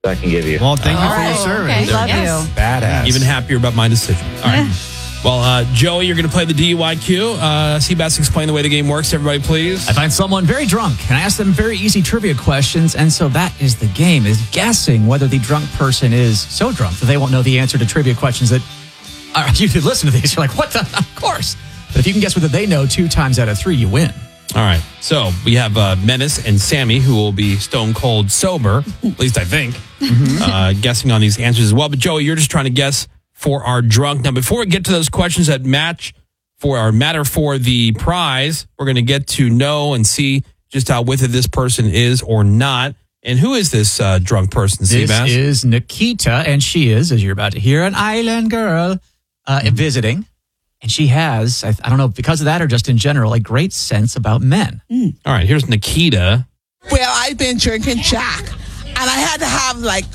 I can give you. Well, thank you for your service. Okay. Love Yes. you. Badass. Even happier about my decision. All right. Well, Joey, you're going to play the DUIQ. Seabass, explain the way the game works. Everybody, please. I find someone very drunk and I ask them very easy trivia questions. And so that is the game, is guessing whether the drunk person is so drunk that they won't know the answer to trivia questions that you could listen to these. You're like, what the? Of course. But if you can guess whether they know 2 times out of 3, you win. All right. So we have Menace and Sammy, who will be stone cold sober, at least I think, guessing on these answers as well. But Joey, you're just trying to guess for our drunk. Now, before we get to those questions that matter for the prize, we're going to get to know and see just how with it this person is or not. And who is this drunk person, Seabass? This is Nikita, and she is, as you're about to hear, an island girl visiting. And she has, I don't know, because of that or just in general, a great sense about men. All right, here's Nikita. Well, I've been drinking Jack, and I had to have like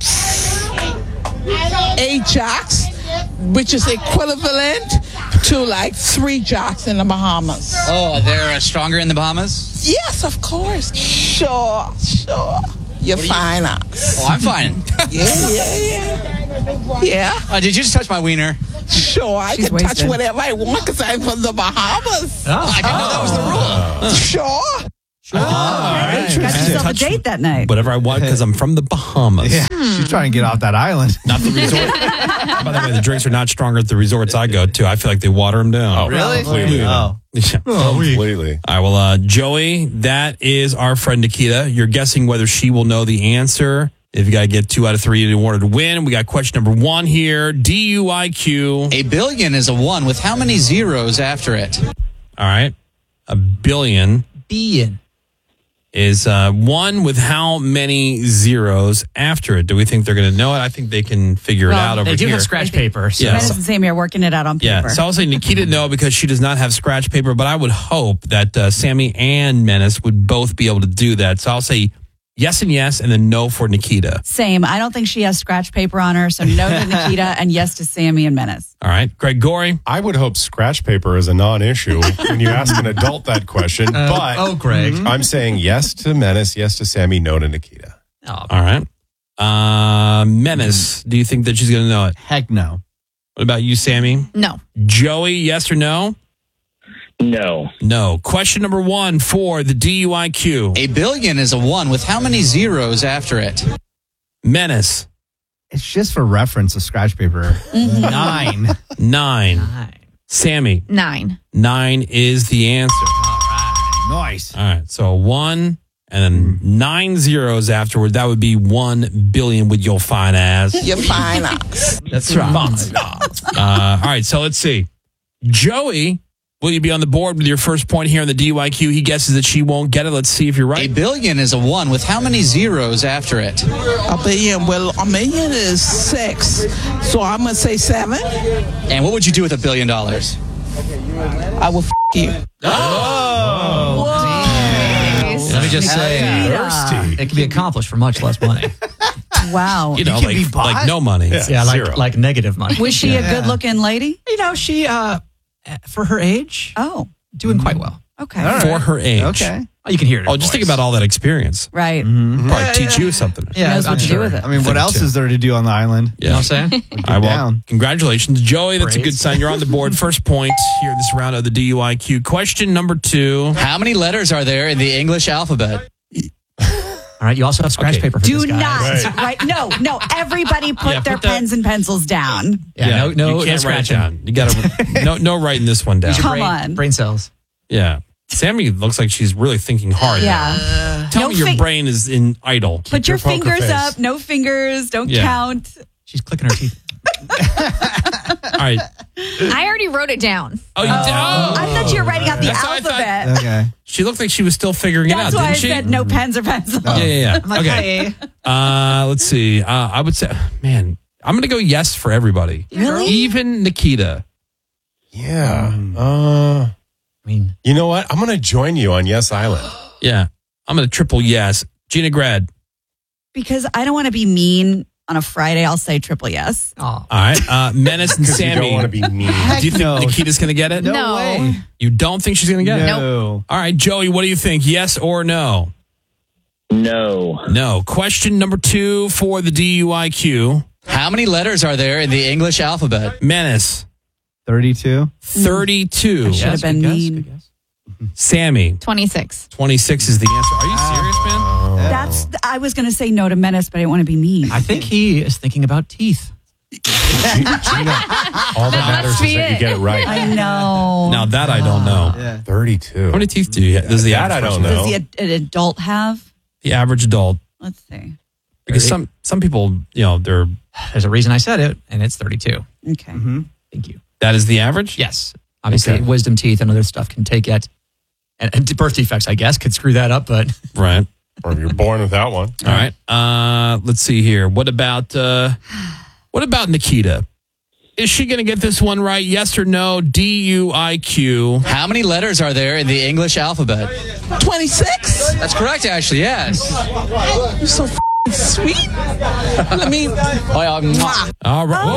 8 Jacks, which is equivalent to like 3 Jacks in the Bahamas. Oh, they're stronger in the Bahamas? Yes, of course. Sure. You're fine. Oh, I'm fine. Yeah. Did you just touch my wiener? Sure, I She's can touch wasted. whatever I want because I'm from the Bahamas. I didn't know that was the rule. Sure. Got yourself a date that night. Whatever I want because I'm from the Bahamas. Yeah, she's trying to get off that island. Not the resort. By the way, the drinks are not stronger at the resorts I go to. I feel like they water them down. Really? Completely. Oh. Yeah. Completely. All right, well, Joey, that is our friend Nikita. You're guessing whether she will know the answer. If you got to get 2 out of 3 in order to win, we got question number 1 here. DUIQ. A billion is a 1 with how many zeros after it? All right. A billion Being. is 1 with how many zeros after it? Do we think they're going to know it? I think they can figure it out over They do here. have scratch paper. So. Yeah. Menace and Sammy are working it out on paper. Yeah, so I'll say Nikita no because she does not have scratch paper, but I would hope that Sammy and Menace would both be able to do that. So I'll say yes and then no for Nikita. Same. I don't think she has scratch paper on her, so no to Nikita and yes to Sammy and Menace. All right, Greg Gorey. I would hope scratch paper is a non-issue when you ask an adult that question. But Greg. I'm saying yes to Menace, yes to Sammy, no to Nikita. Oh, All right. Menace, do you think that she's going to know it? Heck no. What about you, Sammy? No. Joey, yes or no? No. No. Question number 1 for the DUIQ. A billion is a 1 with how many zeros after it? Menace, It's just for reference, a scratch paper. 9. 9. Sammy, 9. 9 is the answer. Nice. All right, so 1 and then 9 zeros afterward. That would be 1 billion with your fine ass. You're fine. That's right. All right, so let's see. Joey, will you be on the board with your first point here in the DUIQ? He guesses that she won't get it. Let's see if you're A right. billion is a 1 with how many zeros after it? A billion. Well, a million is 6. So I'm going to say 7. And what would you do with $1 billion? I will you. let me just say, Thirsty. it can be accomplished for much less money. Wow. You know, can be bought? like no money. Yeah, Zero. like negative money. Was she a good-looking lady? You know, she, for her age, Oh, doing quite well. okay. All right. For her age. Okay. Oh, you can hear it. in Oh, her just think voice. about all that experience. Right. Probably teach you something. Yeah, knows what I'm to do sure. with it. I mean, what else is there to do on the island? You know what I'm saying? All right, well, down. congratulations, Joey. That's a Praise. good sign. You're on the board. First point here in this round of the DUIQ. Question number 2. How many letters are there in the English alphabet? All right, you also have scratch Okay. paper for Do this, guys. not. Right. No. Everybody put Yeah, their put that- pens and pencils down. Yeah, no you can't write it scratching. down. You got to no writing this one down. Come on. Brain cells. Yeah, Sammy looks like she's really thinking hard. Yeah. Now. Tell No me your fi- brain is in idle. Put your poker fingers face. up. No fingers. Don't Yeah. count. She's clicking her teeth. All right. I already wrote it down. Oh, you did. I thought you were writing out the That's what I thought. alphabet. Okay. She looked like she was still figuring That's it out, why I didn't she? said no pens or pencils. Yeah. I'm like, Okay. hey. Let's see. I would say, man, I'm going to go yes for everybody. Really? Even Nikita. Yeah. I mean, You know what? I'm going to join you on Yes Island. Yeah. I'm going to triple yes. Gina Grad. Because I don't want to be mean on a Friday. I'll say triple yes. oh, All right. Menace and Because you don't Sammy. want to be mean. Do you think no. Nikita's going to get it? No. way. You don't think she's going to get it? No. All right, Joey, what do you think? Yes or no? No. No. Question number 2 for the DUIQ. How many letters are there in the English alphabet? Menace. 32. 32. Should have been mean. Sammy. 26. 26 is the answer. Are you serious, man? I was going to say no to menace, but I didn't want to be mean. I think he is thinking about teeth. All that matters must is be that you it. get it right. I know. Now that I don't know. Yeah. 32. How many teeth do you have? This is the That average I don't person. know. Does an adult have? The average adult. Let's see. Because some people, they're There's a reason I said it, and it's 32. Okay. Thank you. that is the average? Yes. Obviously, Okay. wisdom teeth and other stuff can take it. And birth defects, I guess, could screw that up, but Right. Or if you're born without one. All right. Let's see here. What about Nikita? Is she going to get this one right? Yes or no? DUIQ. How many letters are there in the English alphabet? 26? That's correct, actually, yes. You're so sweet. Let me. Mwah. All right.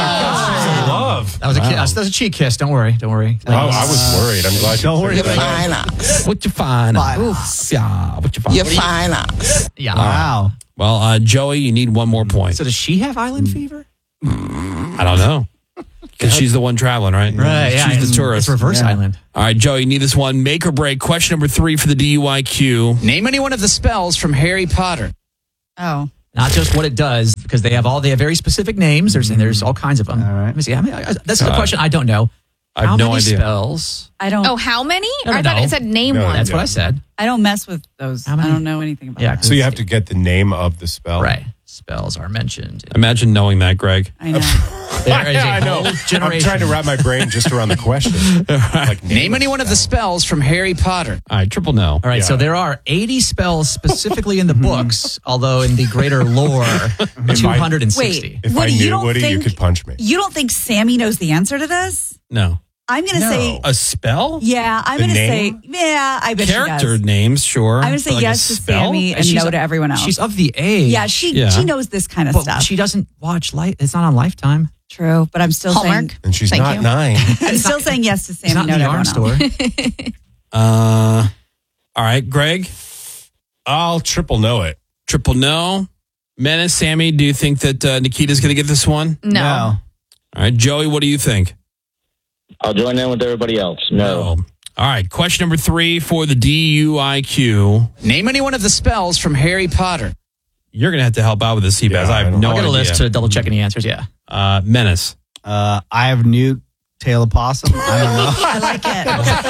Love. that was a cheek kiss. Don't worry. Oh, I was worried. I'm glad Don't worry you said about that. it. Fine. What you find? Yeah. What you find? You're fine. Yeah. Wow. Well, Joey, you need one more point. So does she have island fever? I don't know. Because she's the one traveling, right? Right. Yeah. She's the tourist. It's reverse island. All right, Joey, you need this one. Make or break. Question number 3 for the DUIQ. Name any one of the spells from Harry Potter. Oh. Not just what it does, because they have very specific names. There's all kinds of them. All right. Let me see. That's the question I don't know. I have How no many idea. spells? I don't. Oh, how many? No, I thought no. it said name No, one. That's what I said. I don't mess with those. How many? I don't know anything about Yeah. that. So you have to get the name of the spell. Right. Spells are mentioned. Imagine knowing that, Greg. I know. There is a I know. whole I'm generation. trying to wrap my brain just around the question. Like, Name any one of the spells from Harry Potter. All right, triple no. All right, Yeah. so there are 80 spells specifically in the books, although in the greater lore, 260. Wait. If Woody, I you knew don't Woody, you think- could punch me. You don't think Sammy knows the answer to this? No. I'm going to say, A spell? yeah, I'm The going to say, name? yeah, I bet Character she does. names, sure. I'm going to say But like a yes to spell? Sammy and She's no a- to everyone else. She's of the age. yeah, she Yeah. knows this kind of but stuff. she doesn't watch It's not on Lifetime. True, but I'm still Hallmark. saying, And she's Thank not you. 9. I'm still saying yes to It's Sammy, not no in to the yarn everyone else. store. All right, Greg. I'll triple know it. Triple no. Menace, Sammy, do you think that Nikita's going to get this one? No. All right, Joey, what do you think? I'll join in with everybody else. No. All right, question number 3 for the DUIQ. Name any one of the spells from Harry Potter. You're going to have to help out with this, Seabass. Yeah, I I have don't- no I'll get a idea. list to double check any answers, yeah. Menace. I have Newt, tail of possum. I don't know. I like it.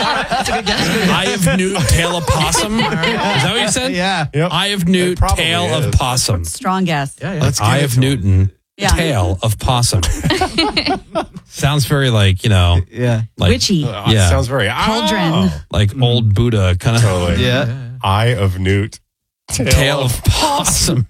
I have Newt, tail of possum. Is that what you said? Yeah. Yep. I have Newt, It probably tail is. of possum. Strong guess. Yeah, yeah. Let's get I it have to him. Newton, Yeah. tail of possum. Sounds very like, Yeah. like Witchy. Yeah. Sounds very Cauldron. like old Buddha kind of Totally. Yeah. Eye of Newt. tail of possum.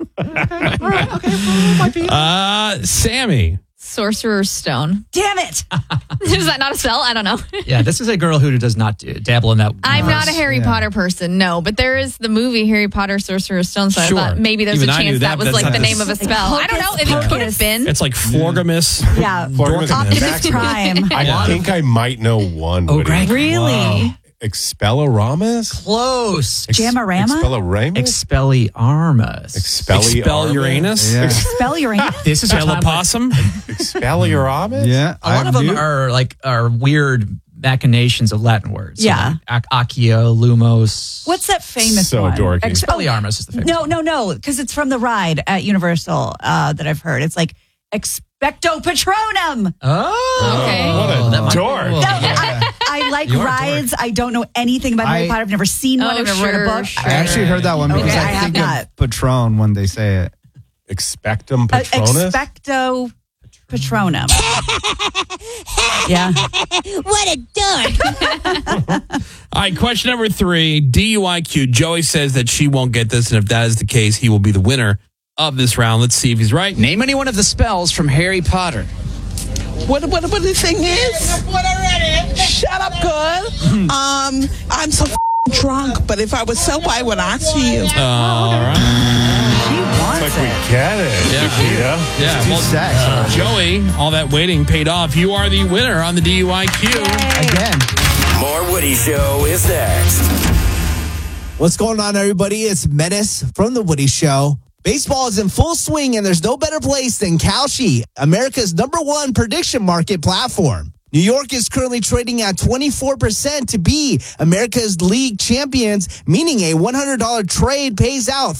Sammy. Sorcerer's Stone. Damn it. Is that not a spell? I don't know. Yeah, this is a girl who does not dabble in that. I'm not a universe. Harry Potter person, no, but there is the movie Harry Potter Sorcerer's Stone, so Sure. I thought maybe there's Even a I knew chance that, that but was that's like not the name the- of a spell. I don't know. It could have been. It's like Florgamus. Yeah. Florgamus Optimus Prime. I think I might know one. Oh, Woody. Greg. Really? Expelloramus? Close. Jamarama? Expelloramus? Expelliarmus. Expel Uranus. Yeah. Spell your name. This is a Tail time of where possum. Expelliarmus? Yeah. a lot of them Newt. are weird machinations of Latin words. So Yeah. like Accio, Lumos. What's that famous So one? dorky. Expelliarmus is the famous No, because it's from the ride at Universal that I've heard. It's like Expecto Patronum. Oh. Okay. What a that might be dork. cool. No, I like You're a rides. I don't know anything about Harry I- Potter. I've never seen one. Oh, I've never read a book. sure. I actually heard that one because Okay, I I have think not. of Patron when they say it. Expectum Patronus? Expecto Patronum. Yeah. What a dork. All right, question number 3, DUIQ. Joey says that she won't get this, and if that is the case, he will be the winner of this round. Let's see if he's right. Name any one of the spells from Harry Potter. What the thing is? Shut up, girl. I'm so drunk, but if I was sober, I would ask you. All right. She wants Like we it. get it. Yeah. Nikita. Yeah, well, Sex. Joey, all that waiting paid off. You are the winner on the DUIQ. Again. More Woody Show is next. What's going on, everybody? It's Menace from The Woody Show. Baseball is in full swing, and there's no better place than Kalshi, America's #1 prediction market platform. New York is currently trading at 24% to be America's league champions, meaning a $100 trade pays out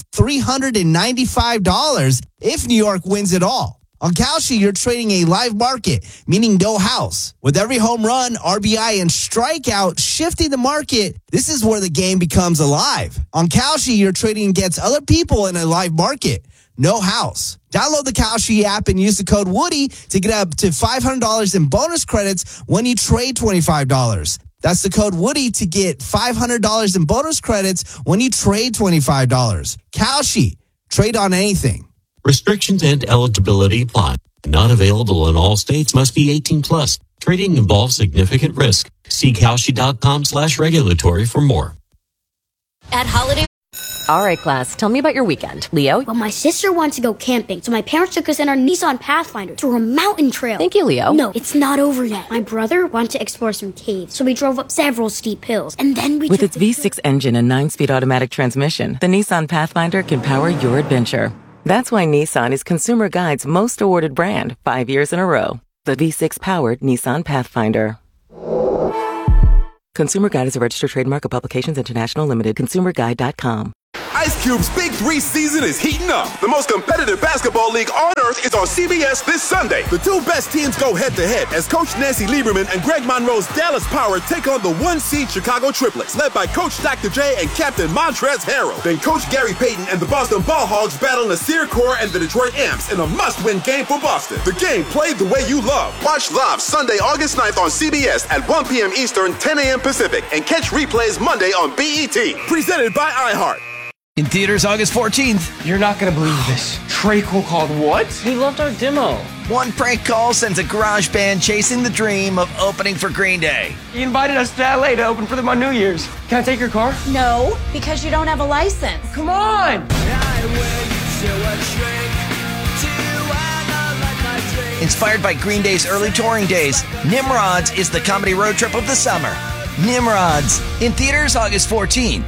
$395 if New York wins it all. On Kalshi, you're trading a live market, meaning no house. With every home run, RBI, and strikeout shifting the market, this is where the game becomes alive. On Kalshi, you're trading against other people in a live market. No house. Download the Kalshi app and use the code Woody to get up to $500 in bonus credits when you trade $25. That's the code Woody to get $500 in bonus credits when you trade $25. Kalshi. Trade on anything. Restrictions and eligibility apply. Not available in all states. Must be 18 plus. Trading involves significant risk. See Kalshi.com/regulatory for more. At Holiday. All right, class, tell me about your weekend. Leo? Well, my sister wanted to go camping, so my parents took us in our Nissan Pathfinder to a mountain trail. Thank you, Leo. No, it's not over yet. My brother wanted to explore some caves, so we drove up several steep hills, and then we With its V6 engine and 9-speed automatic transmission, the Nissan Pathfinder can power your adventure. That's why Nissan is Consumer Guide's most awarded brand 5 years in a row. The V6-powered Nissan Pathfinder. Consumer Guide is a registered trademark of Publications International Limited. ConsumerGuide.com. Ice Cube's Big 3 season is heating up. The most competitive basketball league on earth is on CBS this Sunday. The two best teams go head-to-head as Coach Nancy Lieberman and Greg Monroe's Dallas Power take on the 1-seed Chicago Triplets, led by Coach Dr. J and Captain Montrezl Harrell. Then Coach Gary Payton and the Boston Ball Hogs battle Nasir Kaur and the Detroit Amps in a must-win game for Boston. The game played the way you love. Watch live Sunday, August 9th on CBS at 1 p.m. Eastern, 10 a.m. Pacific, and catch replays Monday on BET. Presented by iHeart. In theaters August 14th. You're not going to believe this. Trey Cole called what? He loved our demo. One prank call sends a garage band chasing the dream of opening for Green Day. He invited us to LA to open for them on New Year's. Can I take your car? No, because you don't have a license. Come on! Inspired by Green Day's early touring days, Nimrods is the comedy road trip of the summer. Nimrods, in theaters August 14th.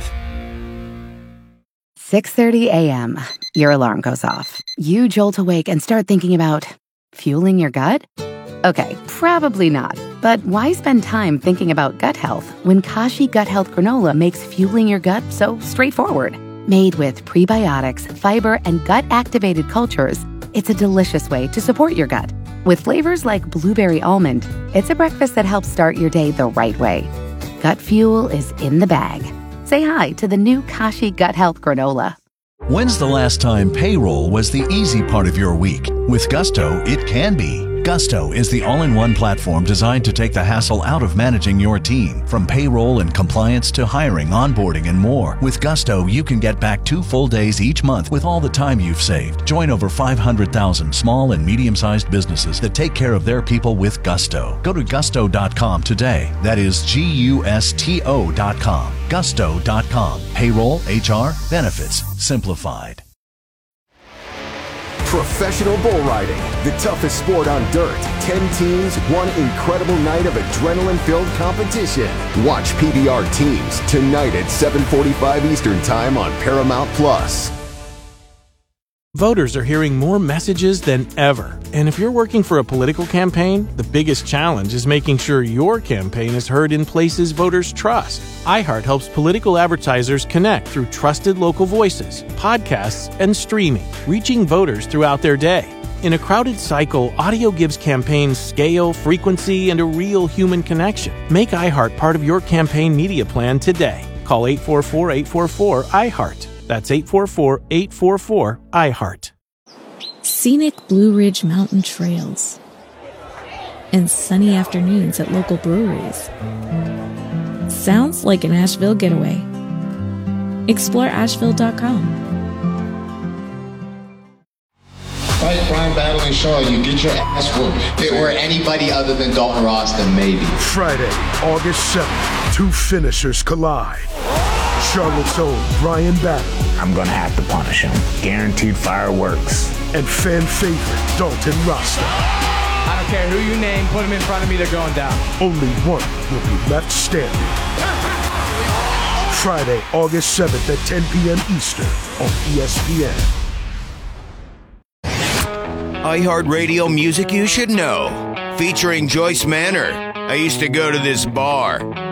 6:30 a.m. Your alarm goes off. You jolt awake and start thinking about fueling your gut? Okay, probably not. But why spend time thinking about gut health when Kashi Gut Health Granola makes fueling your gut so straightforward? Made with prebiotics, fiber, and gut-activated cultures, it's a delicious way to support your gut. With flavors like blueberry almond, it's a breakfast that helps start your day the right way. Gut fuel is in the bag. Say hi to the new Kashi Gut Health Granola. When's the last time payroll was the easy part of your week? With Gusto, it can be. Gusto is the all-in-one platform designed to take the hassle out of managing your team. From payroll and compliance to hiring, onboarding, and more. With Gusto, you can get back 2 full days each month with all the time you've saved. Join over 500,000 small and medium-sized businesses that take care of their people with Gusto. Go to gusto.com today. That is GUSTO.com. Gusto.com. Payroll, HR, benefits, simplified. Professional bull riding, the toughest sport on dirt. 10 teams, one incredible night of adrenaline-filled competition. Watch PBR Teams tonight at 7:45 Eastern Time on Paramount Plus. Voters are hearing more messages than ever. And if you're working for a political campaign, the biggest challenge is making sure your campaign is heard in places voters trust. iHeart helps political advertisers connect through trusted local voices, podcasts, and streaming, reaching voters throughout their day. In a crowded cycle, audio gives campaigns scale, frequency, and a real human connection. Make iHeart part of your campaign media plan today. Call 844-844-iHeart. That's 844-844-iHeart. Scenic Blue Ridge Mountain trails and sunny afternoons at local breweries. Sounds like an Asheville getaway. Explore Asheville.com. Fight crime, battle, and show you get your ass whooped. If it were anybody other than Dalton Ross, then maybe. Friday, August 7th, 2 finishers collide. Charlotte's own Brian Battle. I'm going to have to punish him. Guaranteed fireworks. And fan favorite Dalton Rasta. I don't care who you name, put him in front of me, they're going down. Only one will be left standing. Friday, August 7th at 10 p.m. Eastern on ESPN. iHeartRadio music you should know. Featuring Joyce Manor. I used to go to this bar.